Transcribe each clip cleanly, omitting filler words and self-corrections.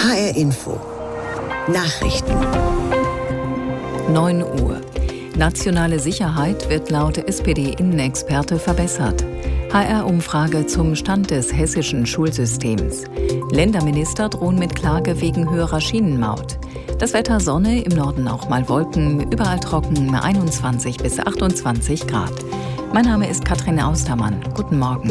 HR Info. Nachrichten. 9 Uhr. Nationale Sicherheit wird laut SPD-Innenexperte verbessert. HR-Umfrage zum Stand des hessischen Schulsystems. Länderminister drohen mit Klage wegen höherer Schienenmaut. Das Wetter: Sonne, im Norden auch mal Wolken, überall trocken, 21 bis 28 Grad. Mein Name ist Katrin Austermann. Guten Morgen.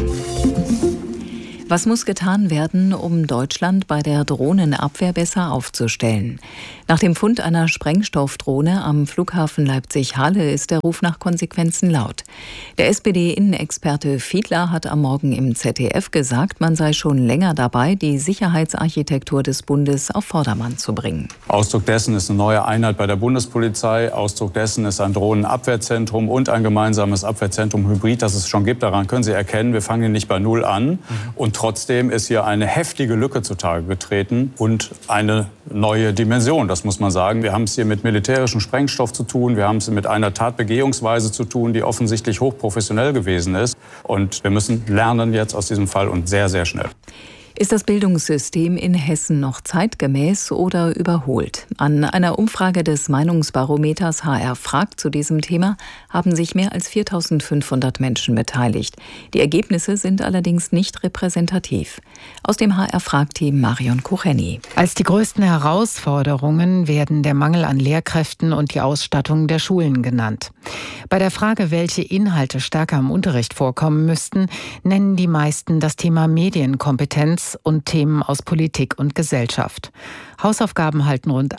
Was muss getan werden, um Deutschland bei der Drohnenabwehr besser aufzustellen? Nach dem Fund einer Sprengstoffdrohne am Flughafen Leipzig-Halle ist der Ruf nach Konsequenzen laut. Der SPD-Innenexperte Fiedler hat am Morgen im ZDF gesagt, man sei schon länger dabei, die Sicherheitsarchitektur des Bundes auf Vordermann zu bringen. Ausdruck dessen ist eine neue Einheit bei der Bundespolizei. Ausdruck dessen ist ein Drohnenabwehrzentrum und ein gemeinsames Abwehrzentrum Hybrid, das es schon gibt. Daran können Sie erkennen, wir fangen hier nicht bei Null an. Und trotzdem ist hier eine heftige Lücke zutage getreten und eine neue Dimension, das muss man sagen. Wir haben es hier mit militärischem Sprengstoff zu tun. Wir haben es mit einer Tatbegehungsweise zu tun, die offensichtlich hochprofessionell gewesen ist. Und wir müssen lernen jetzt aus diesem Fall und sehr, sehr schnell. Ist das Bildungssystem in Hessen noch zeitgemäß oder überholt? An einer Umfrage des Meinungsbarometers HR fragt zu diesem Thema haben sich mehr als 4.500 Menschen beteiligt. Die Ergebnisse sind allerdings nicht repräsentativ. Aus dem HR-Fragteam Marion Kucheni. Als die größten Herausforderungen werden der Mangel an Lehrkräften und die Ausstattung der Schulen genannt. Bei der Frage, welche Inhalte stärker im Unterricht vorkommen müssten, nennen die meisten das Thema Medienkompetenz und Themen aus Politik und Gesellschaft. Hausaufgaben halten rund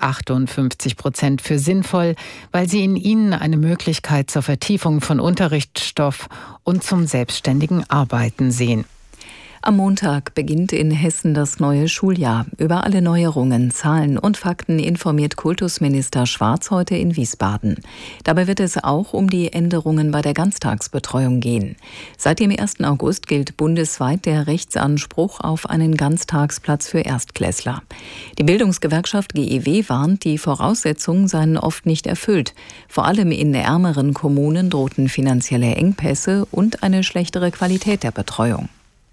58% für sinnvoll, weil sie in ihnen eine Möglichkeit zur Vertiefung von Unterrichtsstoff und zum selbstständigen Arbeiten sehen. Am Montag beginnt in Hessen das neue Schuljahr. Über alle Neuerungen, Zahlen und Fakten informiert Kultusminister Schwarz heute in Wiesbaden. Dabei wird es auch um die Änderungen bei der Ganztagsbetreuung gehen. Seit dem 1. August gilt bundesweit der Rechtsanspruch auf einen Ganztagsplatz für Erstklässler. Die Bildungsgewerkschaft GEW warnt, die Voraussetzungen seien oft nicht erfüllt. Vor allem in ärmeren Kommunen drohten finanzielle Engpässe und eine schlechtere Qualität der Betreuung.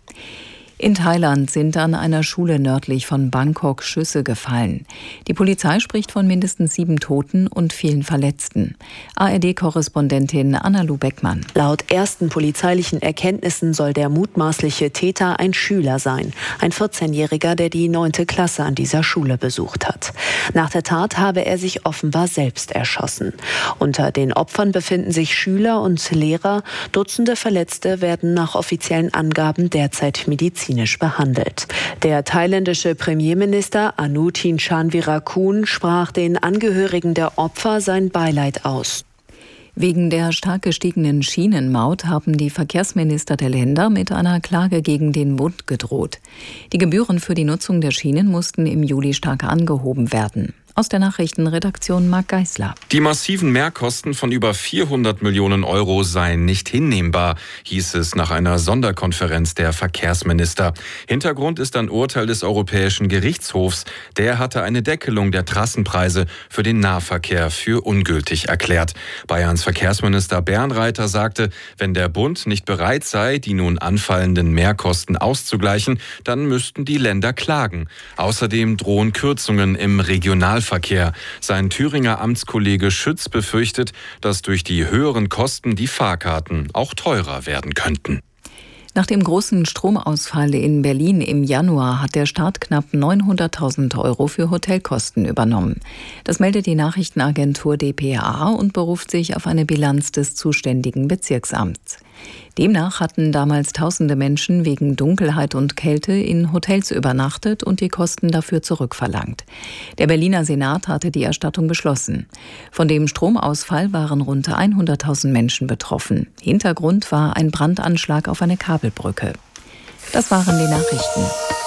In Thailand sind an einer Schule nördlich von Bangkok Schüsse gefallen. Die Polizei spricht von mindestens 7 Toten und vielen Verletzten. ARD-Korrespondentin Anna-Lu Beckmann. Laut ersten polizeilichen Erkenntnissen soll der mutmaßliche Täter ein Schüler sein. Ein 14-Jähriger, der die 9. Klasse an dieser Schule besucht hat. Nach der Tat habe er sich offenbar selbst erschossen. Unter den Opfern befinden sich Schüler und Lehrer. Dutzende Verletzte werden nach offiziellen Angaben derzeit medizinisch behandelt. Der thailändische Premierminister Anutin Chanvirakul sprach den Angehörigen der Opfer sein Beileid aus. Wegen der stark gestiegenen Schienenmaut haben die Verkehrsminister der Länder mit einer Klage gegen den Bund gedroht. Die Gebühren für die Nutzung der Schienen mussten im Juli stark angehoben werden. Aus der Nachrichtenredaktion Marc Geisler. Die massiven Mehrkosten von über 400 Millionen Euro seien nicht hinnehmbar, hieß es nach einer Sonderkonferenz der Verkehrsminister. Hintergrund ist ein Urteil des Europäischen Gerichtshofs. Der hatte eine Deckelung der Trassenpreise für den Nahverkehr für ungültig erklärt. Bayerns Verkehrsminister Bernreiter sagte, wenn der Bund nicht bereit sei, die nun anfallenden Mehrkosten auszugleichen, dann müssten die Länder klagen. Außerdem drohen Kürzungen im Regionalverkehr. Sein Thüringer Amtskollege Schütz befürchtet, dass durch die höheren Kosten die Fahrkarten auch teurer werden könnten. Nach dem großen Stromausfall in Berlin im Januar hat der Staat knapp 900.000 Euro für Hotelkosten übernommen. Das meldet die Nachrichtenagentur dpa und beruft sich auf eine Bilanz des zuständigen Bezirksamts. Demnach hatten damals tausende Menschen wegen Dunkelheit und Kälte in Hotels übernachtet und die Kosten dafür zurückverlangt. Der Berliner Senat hatte die Erstattung beschlossen. Von dem Stromausfall waren rund 100.000 Menschen betroffen. Hintergrund war ein Brandanschlag auf eine Kabelbrücke. Das waren die Nachrichten.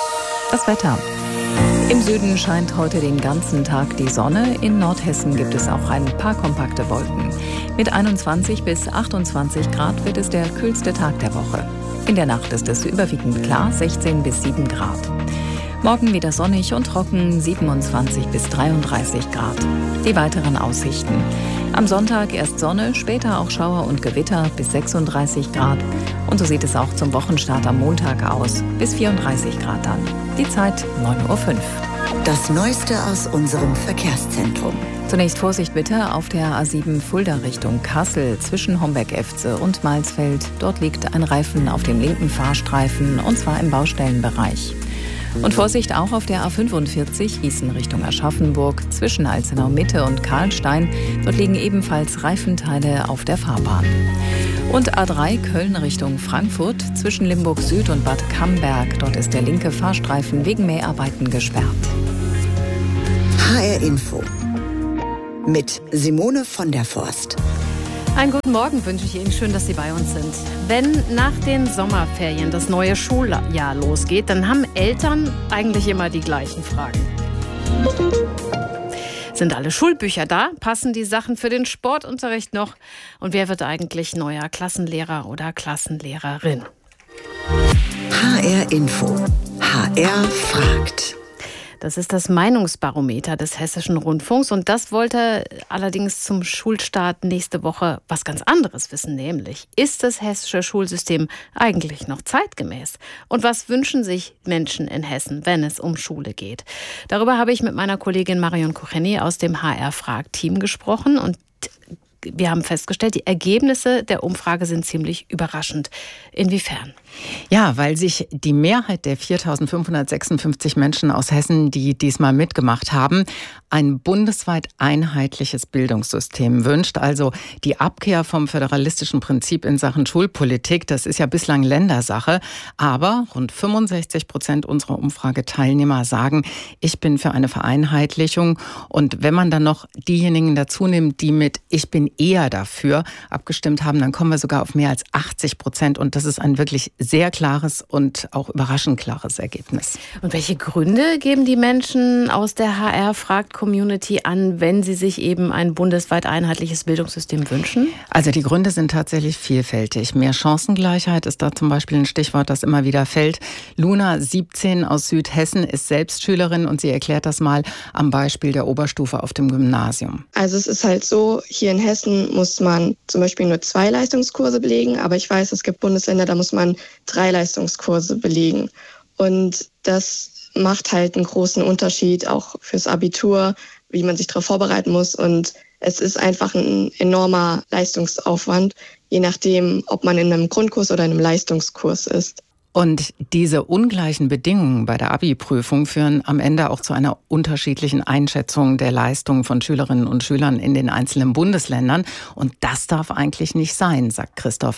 Das Wetter. Im Süden scheint heute den ganzen Tag die Sonne. In Nordhessen gibt es auch ein paar kompakte Wolken. Mit 21 bis 28 Grad wird es der kühlste Tag der Woche. In der Nacht ist es überwiegend klar, 16 bis 7 Grad. Morgen wieder sonnig und trocken, 27 bis 33 Grad. Die weiteren Aussichten. Am Sonntag erst Sonne, später auch Schauer und Gewitter bis 36 Grad. Und so sieht es auch zum Wochenstart am Montag aus, bis 34 Grad dann. Die Zeit 9:05 Uhr. Das Neueste aus unserem Verkehrszentrum. Zunächst Vorsicht bitte auf der A7 Fulda Richtung Kassel zwischen Homberg-Efze und Malsfeld. Dort liegt ein Reifen auf dem linken Fahrstreifen und zwar im Baustellenbereich. Und Vorsicht auch auf der A45 Gießen Richtung Aschaffenburg zwischen Alzenau Mitte und Karlstein. Dort liegen ebenfalls Reifenteile auf der Fahrbahn. Und A3 Köln Richtung Frankfurt zwischen Limburg Süd und Bad Camberg. Dort ist der linke Fahrstreifen wegen Mäharbeiten gesperrt. HR Info mit Simone von der Forst. Einen guten Morgen wünsche ich Ihnen. Schön, dass Sie bei uns sind. Wenn nach den Sommerferien das neue Schuljahr losgeht, dann haben Eltern eigentlich immer die gleichen Fragen. Sind alle Schulbücher da? Passen die Sachen für den Sportunterricht noch? Und wer wird eigentlich neuer Klassenlehrer oder Klassenlehrerin? HR Info. HR fragt. Das ist das Meinungsbarometer des Hessischen Rundfunks und das wollte allerdings zum Schulstart nächste Woche was ganz anderes wissen, nämlich ist das hessische Schulsystem eigentlich noch zeitgemäß? Und was wünschen sich Menschen in Hessen, wenn es um Schule geht? Darüber habe ich mit meiner Kollegin Marion Kucheni aus dem HR-Frag-Team gesprochen und wir haben festgestellt, die Ergebnisse der Umfrage sind ziemlich überraschend. Inwiefern? Ja, weil sich die Mehrheit der 4.556 Menschen aus Hessen, die diesmal mitgemacht haben, ein bundesweit einheitliches Bildungssystem wünscht. Also die Abkehr vom föderalistischen Prinzip in Sachen Schulpolitik, das ist ja bislang Ländersache. Aber rund 65% unserer Umfrageteilnehmer sagen, ich bin für eine Vereinheitlichung. Und wenn man dann noch diejenigen dazu nimmt, die mit ich bin eher dafür abgestimmt haben, dann kommen wir sogar auf mehr als 80%. Und das ist ein wirklich sehr klares und auch überraschend klares Ergebnis. Und welche Gründe geben die Menschen aus der HR-Fragt-Community an, wenn sie sich eben ein bundesweit einheitliches Bildungssystem wünschen? Also die Gründe sind tatsächlich vielfältig. Mehr Chancengleichheit ist da zum Beispiel ein Stichwort, das immer wieder fällt. Luna, 17 aus Südhessen, ist selbst Schülerin und sie erklärt das mal am Beispiel der Oberstufe auf dem Gymnasium. Also es ist halt so, hier in Hessen muss man zum Beispiel nur 2 Leistungskurse belegen, aber ich weiß, es gibt Bundesländer, da muss man 3 Leistungskurse belegen. Und das macht halt einen großen Unterschied, auch fürs Abitur, wie man sich darauf vorbereiten muss. Und es ist einfach ein enormer Leistungsaufwand, je nachdem, ob man in einem Grundkurs oder in einem Leistungskurs ist. Und diese ungleichen Bedingungen bei der Abi-Prüfung führen am Ende auch zu einer unterschiedlichen Einschätzung der Leistungen von Schülerinnen und Schülern in den einzelnen Bundesländern. Und das darf eigentlich nicht sein, sagt Christoph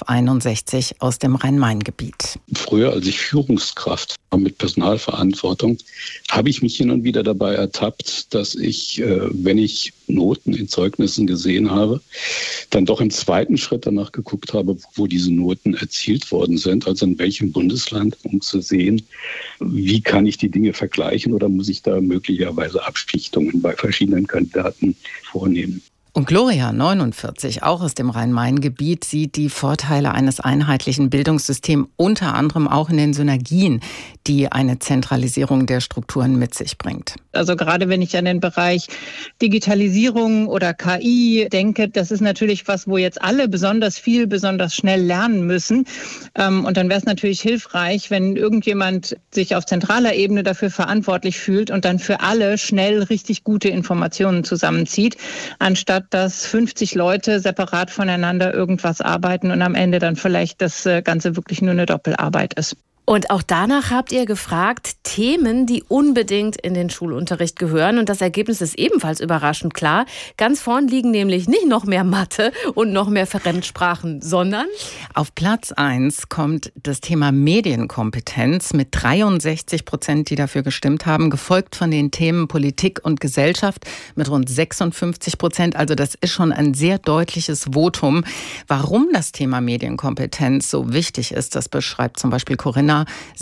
61 aus dem Rhein-Main-Gebiet. Früher, als ich Führungskraft war mit Personalverantwortung, habe ich mich hin und wieder dabei ertappt, dass ich, wenn ich Noten in Zeugnissen gesehen habe, dann doch im zweiten Schritt danach geguckt habe, wo diese Noten erzielt worden sind, also in welchem Bundesland, um zu sehen, wie kann ich die Dinge vergleichen oder muss ich da möglicherweise Abschichtungen bei verschiedenen Kandidaten vornehmen. Und Gloria, 49, auch aus dem Rhein-Main-Gebiet, sieht die Vorteile eines einheitlichen Bildungssystems unter anderem auch in den Synergien, die eine Zentralisierung der Strukturen mit sich bringt. Also gerade wenn ich an den Bereich Digitalisierung oder KI denke, das ist natürlich was, wo jetzt alle besonders viel, besonders schnell lernen müssen. Und dann wäre es natürlich hilfreich, wenn irgendjemand sich auf zentraler Ebene dafür verantwortlich fühlt und dann für alle schnell richtig gute Informationen zusammenzieht, anstatt dass 50 Leute separat voneinander irgendwas arbeiten und am Ende dann vielleicht das Ganze wirklich nur eine Doppelarbeit ist. Und auch danach habt ihr gefragt, Themen, die unbedingt in den Schulunterricht gehören. Und das Ergebnis ist ebenfalls überraschend klar. Ganz vorn liegen nämlich nicht noch mehr Mathe und noch mehr Fremdsprachen, sondern auf Platz 1 kommt das Thema Medienkompetenz mit 63%, die dafür gestimmt haben, gefolgt von den Themen Politik und Gesellschaft mit rund 56%. Also das ist schon ein sehr deutliches Votum. Warum das Thema Medienkompetenz so wichtig ist, das beschreibt zum Beispiel Corinna,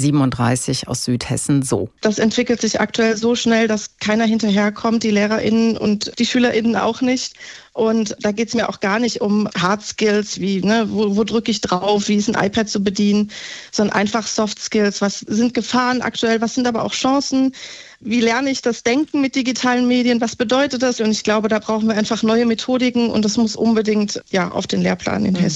37 aus Südhessen, so. Das entwickelt sich aktuell so schnell, dass keiner hinterherkommt, die LehrerInnen und die SchülerInnen auch nicht. Und da geht es mir auch gar nicht um Hard Skills, wie wo drücke ich drauf, wie ist ein iPad zu bedienen, sondern einfach Soft Skills. Was sind Gefahren aktuell, was sind aber auch Chancen? Wie lerne ich das Denken mit digitalen Medien? Was bedeutet das? Und ich glaube, da brauchen wir einfach neue Methodiken und das muss unbedingt auf den Lehrplan in Hessen.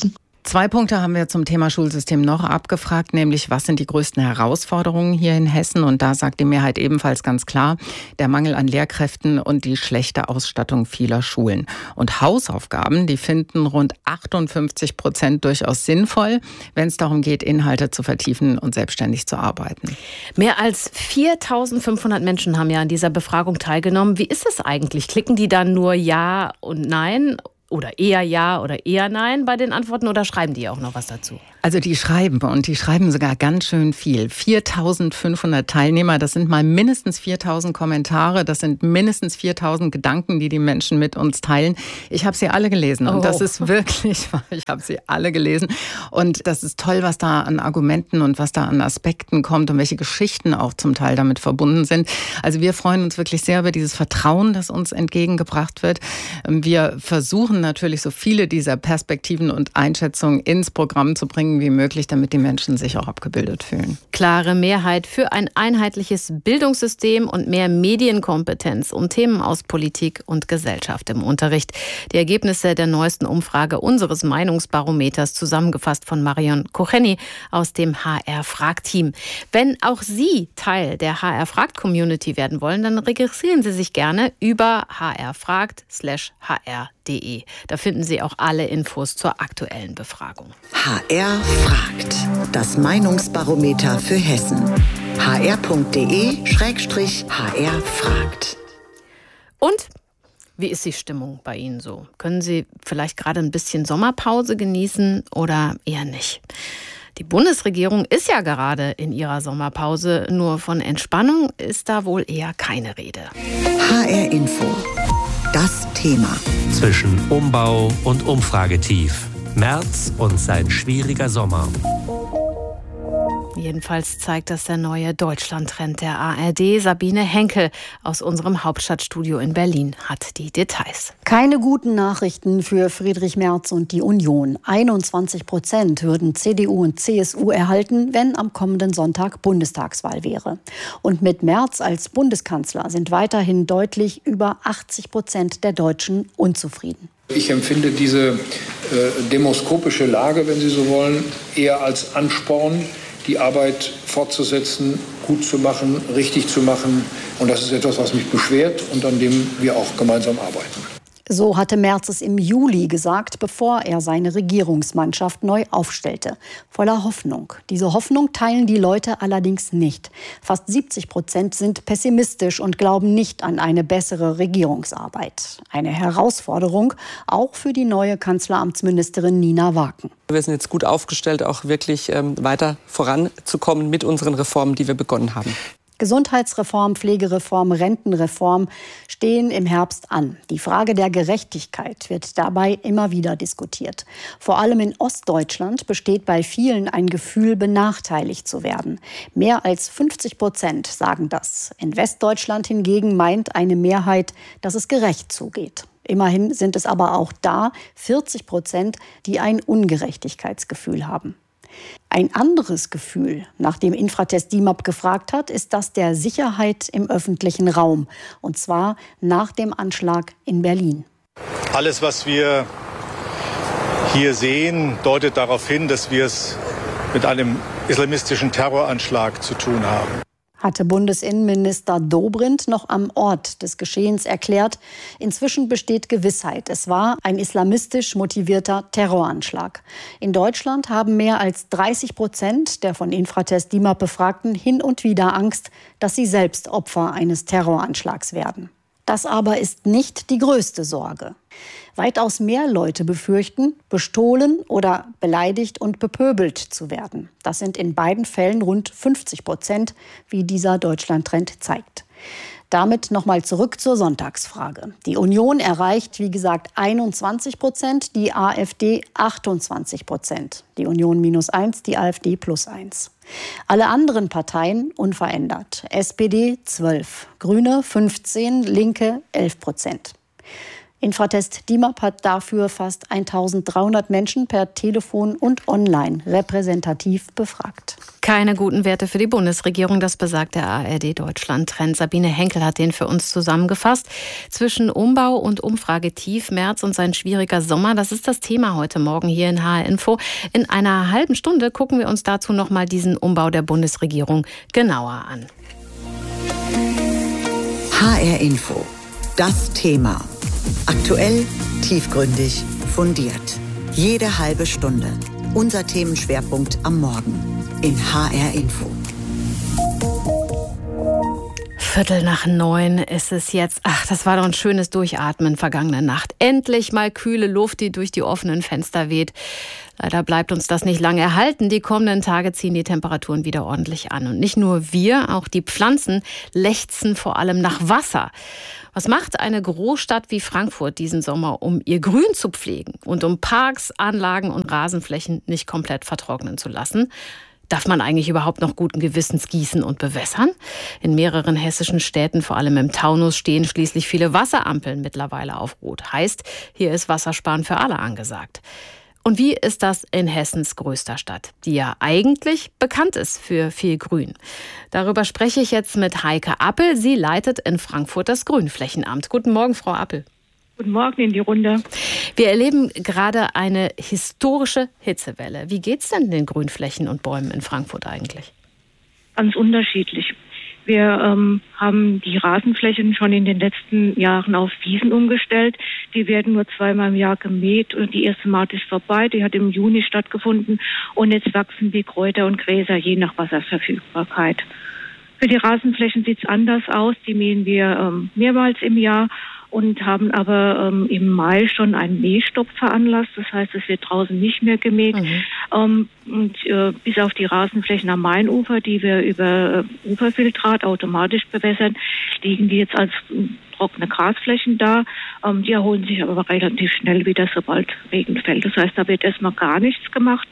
2 Punkte haben wir zum Thema Schulsystem noch abgefragt, nämlich was sind die größten Herausforderungen hier in Hessen? Und da sagt die Mehrheit ebenfalls ganz klar, der Mangel an Lehrkräften und die schlechte Ausstattung vieler Schulen. Und Hausaufgaben, die finden rund 58% durchaus sinnvoll, wenn es darum geht, Inhalte zu vertiefen und selbstständig zu arbeiten. Mehr als 4.500 Menschen haben ja an dieser Befragung teilgenommen. Wie ist es eigentlich? Klicken die dann nur Ja und Nein? Oder eher Ja oder eher Nein bei den Antworten oder schreiben die auch noch was dazu? Also die schreiben und die schreiben sogar ganz schön viel. 4.500 Teilnehmer, das sind mal mindestens 4.000 Kommentare, das sind mindestens 4.000 Gedanken, die die Menschen mit uns teilen. Ich habe sie alle gelesen und das ist wirklich, ich habe sie alle gelesen und das ist toll, was da an Argumenten und was da an Aspekten kommt und welche Geschichten auch zum Teil damit verbunden sind. Also wir freuen uns wirklich sehr über dieses Vertrauen, das uns entgegengebracht wird. Wir versuchen natürlich so viele dieser Perspektiven und Einschätzungen ins Programm zu bringen wie möglich, damit die Menschen sich auch abgebildet fühlen. Klare Mehrheit für ein einheitliches Bildungssystem und mehr Medienkompetenz um Themen aus Politik und Gesellschaft im Unterricht. Die Ergebnisse der neuesten Umfrage unseres Meinungsbarometers, zusammengefasst von Marion Kocheni aus dem HR-Frag-Team. Wenn auch Sie Teil der HR-Fragt-Community werden wollen, dann registrieren Sie sich gerne über hrfragt.hr.de. Da finden Sie auch alle Infos zur aktuellen Befragung. HR fragt. Das Meinungsbarometer für Hessen. hr.de/HR fragt. Und wie ist die Stimmung bei Ihnen so? Können Sie vielleicht gerade ein bisschen Sommerpause genießen oder eher nicht? Die Bundesregierung ist ja gerade in ihrer Sommerpause, nur von Entspannung ist da wohl eher keine Rede. HR Info. Das Thema. Zwischen Umbau und Umfragetief. Merz und sein schwieriger Sommer. Jedenfalls zeigt das der neue Deutschland-Trend der ARD. Sabine Henkel aus unserem Hauptstadtstudio in Berlin hat die Details. Keine guten Nachrichten für Friedrich Merz und die Union. 21% würden CDU und CSU erhalten, wenn am kommenden Sonntag Bundestagswahl wäre. Und mit Merz als Bundeskanzler sind weiterhin deutlich über 80% der Deutschen unzufrieden. Ich empfinde diese demoskopische Lage, wenn Sie so wollen, eher als Ansporn, die Arbeit fortzusetzen, gut zu machen, richtig zu machen. Und das ist etwas, was mich beschwert und an dem wir auch gemeinsam arbeiten. So hatte Merz es im Juli gesagt, bevor er seine Regierungsmannschaft neu aufstellte. Voller Hoffnung. Diese Hoffnung teilen die Leute allerdings nicht. Fast 70% sind pessimistisch und glauben nicht an eine bessere Regierungsarbeit. Eine Herausforderung auch für die neue Kanzleramtsministerin Nina Waken. Wir sind jetzt gut aufgestellt, auch wirklich weiter voranzukommen mit unseren Reformen, die wir begonnen haben. Gesundheitsreform, Pflegereform, Rentenreform stehen im Herbst an. Die Frage der Gerechtigkeit wird dabei immer wieder diskutiert. Vor allem in Ostdeutschland besteht bei vielen ein Gefühl, benachteiligt zu werden. Mehr als 50% sagen das. In Westdeutschland hingegen meint eine Mehrheit, dass es gerecht zugeht. Immerhin sind es aber auch da 40%, die ein Ungerechtigkeitsgefühl haben. Ein anderes Gefühl, nach dem Infratest DIMAP gefragt hat, ist das der Sicherheit im öffentlichen Raum. Und zwar nach dem Anschlag in Berlin. Alles, was wir hier sehen, deutet darauf hin, dass wir es mit einem islamistischen Terroranschlag zu tun haben. Hatte Bundesinnenminister Dobrindt noch am Ort des Geschehens erklärt. Inzwischen besteht Gewissheit. Es war ein islamistisch motivierter Terroranschlag. In Deutschland haben mehr als 30% der von Infratest DIMAP Befragten hin und wieder Angst, dass sie selbst Opfer eines Terroranschlags werden. Das aber ist nicht die größte Sorge. Weitaus mehr Leute befürchten, bestohlen oder beleidigt und bepöbelt zu werden. Das sind in beiden Fällen rund 50%, wie dieser Deutschland-Trend zeigt. Damit nochmal zurück zur Sonntagsfrage. Die Union erreicht, wie gesagt, 21%, die AfD 28%. Die Union -1, die AfD +1. Alle anderen Parteien unverändert. SPD 12, Grüne 15, Linke 11%. Infratest DIMAP hat dafür fast 1300 Menschen per Telefon und online repräsentativ befragt. Keine guten Werte für die Bundesregierung, das besagt der ARD-Deutschland-Trend. Sabine Henkel hat den für uns zusammengefasst. Zwischen Umbau und Umfrage tief, März und sein schwieriger Sommer, das ist das Thema heute Morgen hier in HR Info. In einer halben Stunde gucken wir uns dazu nochmal diesen Umbau der Bundesregierung genauer an. HR Info, das Thema. Aktuell, tiefgründig, fundiert. Jede halbe Stunde. Unser Themenschwerpunkt am Morgen in HR Info. 8:45 ist es jetzt. Ach, das war doch ein schönes Durchatmen vergangene Nacht. Endlich mal kühle Luft, die durch die offenen Fenster weht. Leider bleibt uns das nicht lange erhalten. Die kommenden Tage ziehen die Temperaturen wieder ordentlich an. Und nicht nur wir, auch die Pflanzen lechzen vor allem nach Wasser. Was macht eine Großstadt wie Frankfurt diesen Sommer, um ihr Grün zu pflegen und um Parks, Anlagen und Rasenflächen nicht komplett vertrocknen zu lassen? Darf man eigentlich überhaupt noch guten Gewissens gießen und bewässern? In mehreren hessischen Städten, vor allem im Taunus, stehen schließlich viele Wasserampeln mittlerweile auf Rot. Heißt, hier ist Wassersparen für alle angesagt. Und wie ist das in Hessens größter Stadt, die ja eigentlich bekannt ist für viel Grün? Darüber spreche ich jetzt mit Heike Appel. Sie leitet in Frankfurt das Grünflächenamt. Guten Morgen, Frau Appel. Guten Morgen in die Runde. Wir erleben gerade eine historische Hitzewelle. Wie geht's denn den Grünflächen und Bäumen in Frankfurt eigentlich? Ganz unterschiedlich. Wir haben die Rasenflächen schon in den letzten Jahren auf Wiesen umgestellt. Die werden nur 2-mal im Jahr gemäht und die erste Maat ist vorbei. Die hat im Juni stattgefunden und jetzt wachsen die Kräuter und Gräser je nach Wasserverfügbarkeit. Für die Rasenflächen sieht es anders aus. Die mähen wir mehrmals im Jahr und haben aber im Mai schon einen Mähstopp veranlasst. Das heißt, es wird draußen nicht mehr gemäht. Bis auf die Rasenflächen am Mainufer, die wir über Uferfiltrat automatisch bewässern, liegen die jetzt als trockene Grasflächen da. Die erholen sich aber relativ schnell wieder, sobald Regen fällt. Das heißt, da wird erstmal gar nichts gemacht.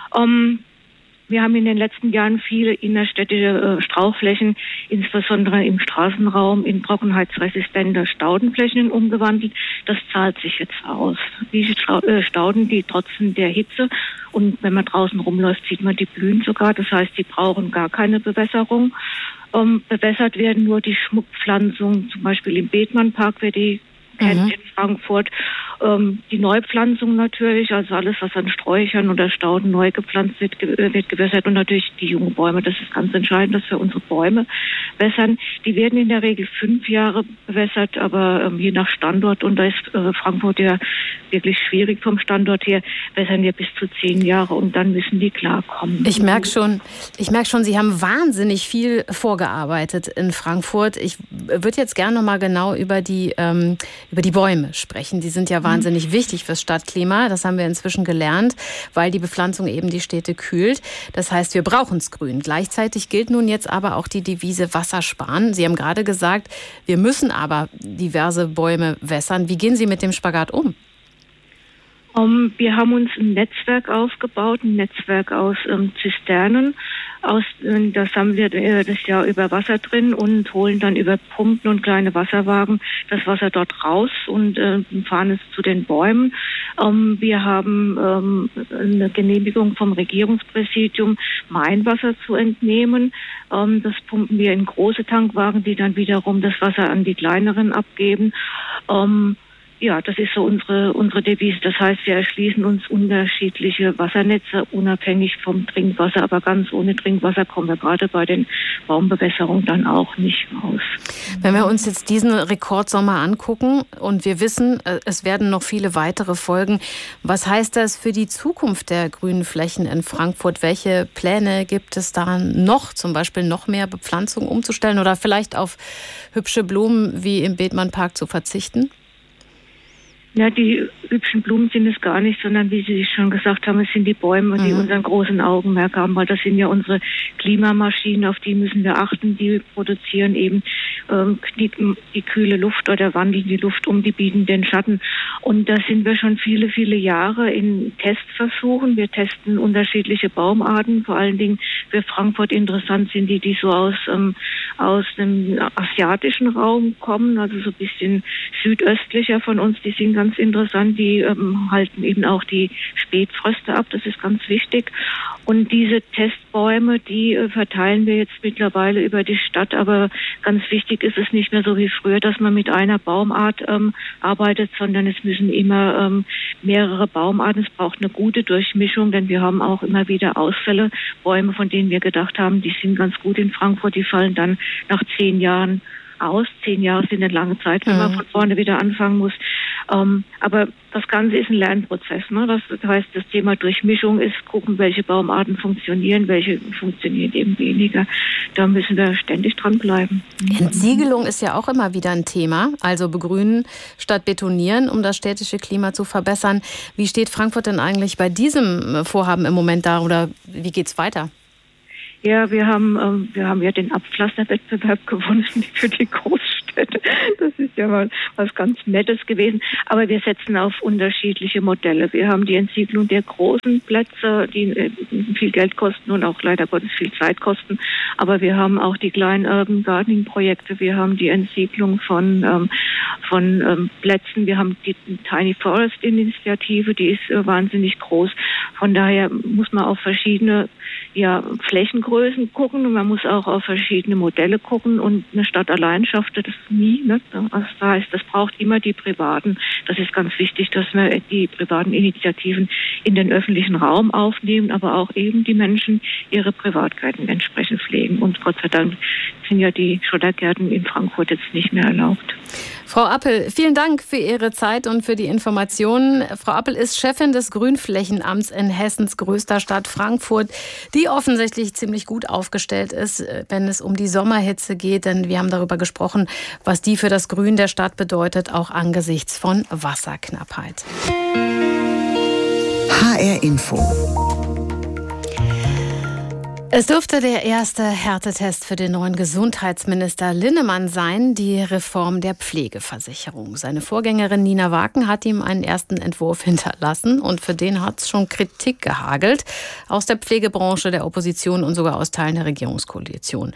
Wir haben in den letzten Jahren viele innerstädtische Strauchflächen, insbesondere im Straßenraum, in trockenheitsresistente Staudenflächen umgewandelt. Das zahlt sich jetzt aus. Diese Stauden, die trotzen der Hitze und wenn man draußen rumläuft, sieht man, die blühen sogar. Das heißt, die brauchen gar keine Bewässerung. Bewässert werden nur die Schmuckpflanzungen, zum Beispiel im Bethmannpark, wer die kennt in Frankfurt. Die Neupflanzung natürlich, also alles, was an Sträuchern oder Stauden neu gepflanzt wird, wird gewässert und natürlich die jungen Bäume. Das ist ganz entscheidend, dass wir unsere Bäume wässern. Die werden in der Regel 5 Jahre bewässert, aber je nach Standort, und da ist Frankfurt ja wirklich schwierig vom Standort her, wässern wir bis zu 10 Jahre und dann müssen die klarkommen. Ich merke schon, Sie haben wahnsinnig viel vorgearbeitet in Frankfurt. Ich würde jetzt gerne noch mal genau über die Bäume sprechen. Die sind ja wahnsinnig wichtig fürs Stadtklima. Das haben wir inzwischen gelernt, weil die Bepflanzung eben die Städte kühlt. Das heißt, wir brauchen es grün. Gleichzeitig gilt nun jetzt aber auch die Devise Wasser sparen. Sie haben gerade gesagt, wir müssen aber diverse Bäume wässern. Wie gehen Sie mit dem Spagat um? Wir haben uns ein Netzwerk aufgebaut, ein Netzwerk aus Zisternen. Das haben wir das Jahr über Wasser drin und holen dann über Pumpen und kleine Wasserwagen das Wasser dort raus und fahren es zu den Bäumen. Wir haben eine Genehmigung vom Regierungspräsidium, Mainwasser zu entnehmen. Das pumpen wir in große Tankwagen, die dann wiederum das Wasser an die kleineren abgeben. Ja, das ist so unsere Devise. Das heißt, wir erschließen uns unterschiedliche Wassernetze, unabhängig vom Trinkwasser. Aber ganz ohne Trinkwasser kommen wir gerade bei den Baumbewässerungen dann auch nicht aus. Wenn wir uns jetzt diesen Rekordsommer angucken und wir wissen, es werden noch viele weitere folgen, was heißt das für die Zukunft der grünen Flächen in Frankfurt? Welche Pläne gibt es da noch, zum Beispiel noch mehr Bepflanzung umzustellen oder vielleicht auf hübsche Blumen wie im Bethmannpark zu verzichten? Ja, die hübschen Blumen sind es gar nicht, sondern wie Sie schon gesagt haben, es sind die Bäume, die unseren großen Augenmerk haben, weil das sind ja unsere Klimamaschinen, auf die müssen wir achten, die produzieren eben die kühle Luft oder wandeln die Luft um, die bieten den Schatten. Und da sind wir schon viele, viele Jahre in Testversuchen. Wir testen unterschiedliche Baumarten, vor allen Dingen für Frankfurt interessant sind die so aus dem asiatischen Raum kommen, also so ein bisschen südöstlicher von uns, die sind ganz interessant, die halten eben auch die Spätfröste ab, das ist ganz wichtig. Und diese Testbäume, die verteilen wir jetzt mittlerweile über die Stadt, aber ganz wichtig ist es nicht mehr so wie früher, dass man mit einer Baumart arbeitet, sondern es müssen immer mehrere Baumarten, es braucht eine gute Durchmischung, denn wir haben auch immer wieder Ausfälle, Bäume, von denen wir gedacht haben, die sind ganz gut in Frankfurt, die fallen dann nach 10 Jahren aus. 10 Jahre sind eine lange Zeit, wenn man von vorne wieder anfangen muss. Aber das Ganze ist ein Lernprozess. Ne? Das heißt, das Thema Durchmischung ist, gucken, welche Baumarten funktionieren, welche funktionieren eben weniger. Da müssen wir ständig dranbleiben. Entsiegelung ist ja auch immer wieder ein Thema. Also begrünen statt betonieren, um das städtische Klima zu verbessern. Wie steht Frankfurt denn eigentlich bei diesem Vorhaben im Moment da oder wie geht's weiter? Ja, wir haben ja den Abpflasterwettbewerb gewonnen für die Großstädte. Das ist ja mal was ganz Nettes gewesen. Aber wir setzen auf unterschiedliche Modelle. Wir haben die Entsiegelung der großen Plätze, die viel Geld kosten und auch leider Gottes viel Zeit kosten. Aber wir haben auch die kleinen Urban Gardening Projekte. Wir haben die Entsiegelung von Plätzen. Wir haben die Tiny Forest Initiative, die ist wahnsinnig groß. Von daher muss man auf verschiedene Flächengrößen gucken und man muss auch auf verschiedene Modelle gucken und eine Stadt allein schafft das nie. Ne? Das heißt, das braucht immer die Privaten. Das ist ganz wichtig, dass wir die privaten Initiativen in den öffentlichen Raum aufnehmen, aber auch eben die Menschen ihre Privatgärten entsprechend pflegen. Und Gott sei Dank sind ja die Schottergärten in Frankfurt jetzt nicht mehr erlaubt. Frau Appel, vielen Dank für Ihre Zeit und für die Informationen. Frau Appel ist Chefin des Grünflächenamts in Hessens größter Stadt Frankfurt, die offensichtlich ziemlich gut aufgestellt ist, wenn es um die Sommerhitze geht. Denn wir haben darüber gesprochen, was die für das Grün der Stadt bedeutet, auch angesichts von Wasserknappheit. HR Info. Es dürfte der erste Härtetest für den neuen Gesundheitsminister Linnemann sein, die Reform der Pflegeversicherung. Seine Vorgängerin Nina Waken hat ihm einen ersten Entwurf hinterlassen und für den hat es schon Kritik gehagelt aus der Pflegebranche, der Opposition und sogar aus Teilen der Regierungskoalition.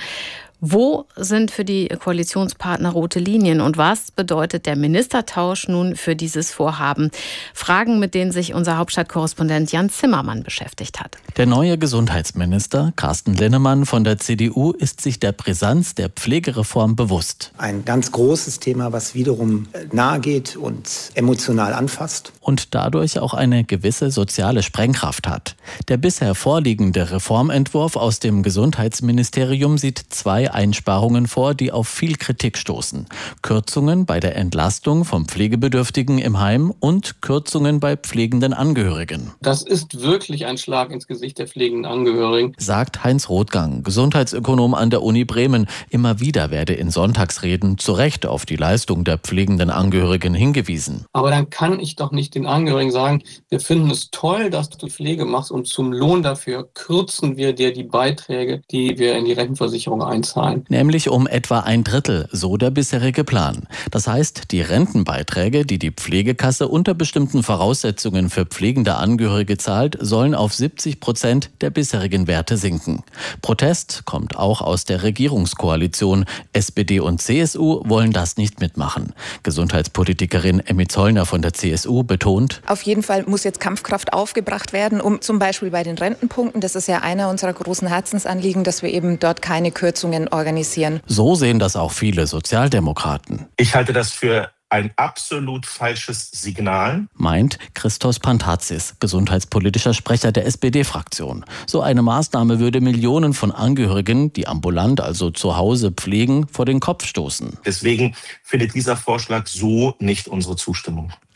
Wo sind für die Koalitionspartner rote Linien und was bedeutet der Ministertausch nun für dieses Vorhaben? Fragen, mit denen sich unser Hauptstadtkorrespondent Jan Zimmermann beschäftigt hat. Der neue Gesundheitsminister Carsten Linnemann von der CDU ist sich der Brisanz der Pflegereform bewusst. Ein ganz großes Thema, was wiederum nahe geht und emotional anfasst. Und dadurch auch eine gewisse soziale Sprengkraft hat. Der bisher vorliegende Reformentwurf aus dem Gesundheitsministerium sieht 2 Einsparungen vor, die auf viel Kritik stoßen. Kürzungen bei der Entlastung von Pflegebedürftigen im Heim und Kürzungen bei pflegenden Angehörigen. Das ist wirklich ein Schlag ins Gesicht der pflegenden Angehörigen, sagt Heinz Rothgang, Gesundheitsökonom an der Uni Bremen. Immer wieder werde in Sonntagsreden zu Recht auf die Leistung der pflegenden Angehörigen hingewiesen. Aber dann kann ich doch nicht den Angehörigen sagen, wir finden es toll, dass du Pflege machst und zum Lohn dafür kürzen wir dir die Beiträge, die wir in die Rentenversicherung einzahlen. Nämlich um etwa 1/3, so der bisherige Plan. Das heißt, die Rentenbeiträge, die die Pflegekasse unter bestimmten Voraussetzungen für pflegende Angehörige zahlt, sollen auf 70% der bisherigen Werte sinken. Protest kommt auch aus der Regierungskoalition. SPD und CSU wollen das nicht mitmachen. Gesundheitspolitikerin Emmy Zollner von der CSU betont: Auf jeden Fall muss jetzt Kampfkraft aufgebracht werden, um zum Beispiel bei den Rentenpunkten, das ist ja einer unserer großen Herzensanliegen, dass wir eben dort keine Kürzungen organisieren. So sehen das auch viele Sozialdemokraten. Ich halte das für ein absolut falsches Signal, meint Christos Pantazis, gesundheitspolitischer Sprecher der SPD-Fraktion. So eine Maßnahme würde Millionen von Angehörigen, die ambulant, also zu Hause pflegen, vor den Kopf stoßen. Deswegen findet dieser Vorschlag so nicht unsere Zustimmung.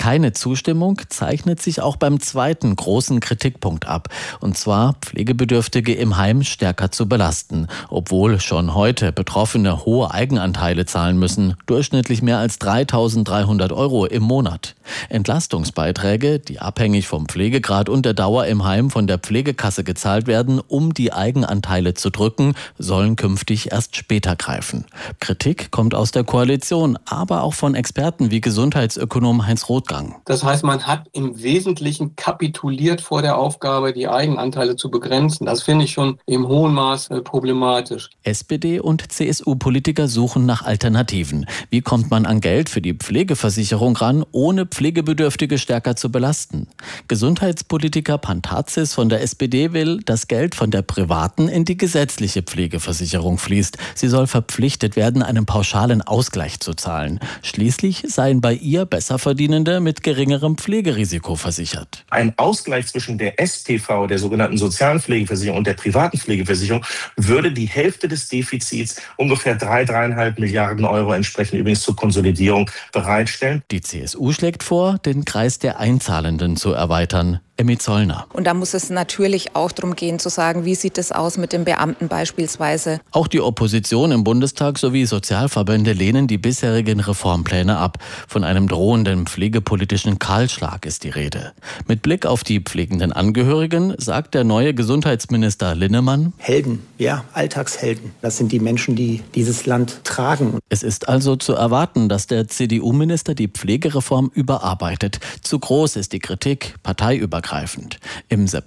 Keine Zustimmung zeichnet sich auch beim zweiten großen Kritikpunkt ab, und zwar Pflegebedürftige im Heim stärker zu belasten, obwohl schon heute Betroffene hohe Eigenanteile zahlen müssen, durchschnittlich mehr als 3.300 € im Monat. Entlastungsbeiträge, die abhängig vom Pflegegrad und der Dauer im Heim von der Pflegekasse gezahlt werden, um die Eigenanteile zu drücken, sollen künftig erst später greifen. Kritik kommt aus der Koalition, aber auch von Experten wie Gesundheitsökonom Heinz Rothgang. Das heißt, man hat im Wesentlichen kapituliert vor der Aufgabe, die Eigenanteile zu begrenzen. Das finde ich schon im hohen Maß problematisch. SPD- und CSU-Politiker suchen nach Alternativen. Wie kommt man an Geld für die Pflegeversicherung ran, ohne Pflegebedürftige stärker zu belasten? Gesundheitspolitiker Pantazis von der SPD will, dass Geld von der privaten in die gesetzliche Pflegeversicherung fließt. Sie soll verpflichtet werden, einen pauschalen Ausgleich zu zahlen. Schließlich seien bei ihr Besserverdienende mit geringerem Pflegerisiko versichert. Ein Ausgleich zwischen der SPV, der sogenannten sozialen Pflegeversicherung, und der privaten Pflegeversicherung würde die Hälfte des Defizits, ungefähr 3,5 Milliarden € entsprechend übrigens zur Konsolidierung, bereitstellen. Die CSU schlägt vor, den Kreis der Einzahlenden zu erweitern. Emmy Zollner. Und da muss es natürlich auch darum gehen zu sagen, wie sieht es aus mit den Beamten beispielsweise. Auch die Opposition im Bundestag sowie Sozialverbände lehnen die bisherigen Reformpläne ab. Von einem drohenden pflegepolitischen Kahlschlag ist die Rede. Mit Blick auf die pflegenden Angehörigen sagt der neue Gesundheitsminister Linnemann: Helden, ja, Alltagshelden. Das sind die Menschen, die dieses Land tragen. Es ist also zu erwarten, dass der CDU-Minister die Pflegereform überarbeitet. Zu groß ist die Kritik, parteiübergreifend. Im